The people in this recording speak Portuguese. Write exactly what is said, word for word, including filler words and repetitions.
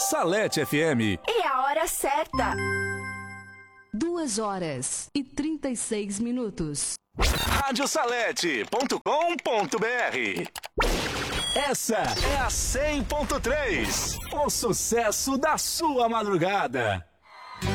Salete F M. E a hora certa. Duas horas e trinta e seis minutos. rádio salete ponto com ponto br. Essa é a cem ponto três. O sucesso da sua madrugada.